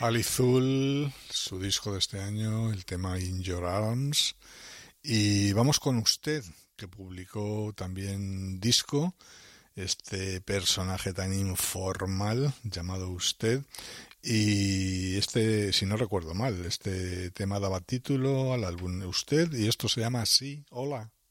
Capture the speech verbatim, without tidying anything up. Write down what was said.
Alizul, su disco de este año, el tema In Your Arms. Y vamos con Usted, que publicó también disco, este personaje tan informal llamado Usted. Y este, si no recuerdo mal, este tema daba título al álbum Usted y esto se llama Sí, Hola.